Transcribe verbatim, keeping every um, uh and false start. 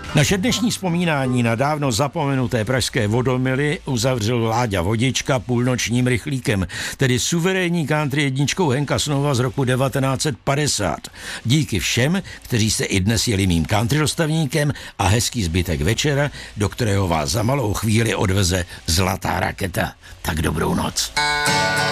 Naše dnešní vzpomínání na dávno zapomenuté pražské vodomily uzavřel Láďa Vodička půlnočním rychlíkem, tedy suverénní country jedničkou Henka Snova z roku devatenáct set padesát. Díky všem, kteří se i dnes jeli mým country dostavníkem a hezký zbytek večera, do kterého vás za malou chvíli odveze zlatá raketa. Tak dobrou noc.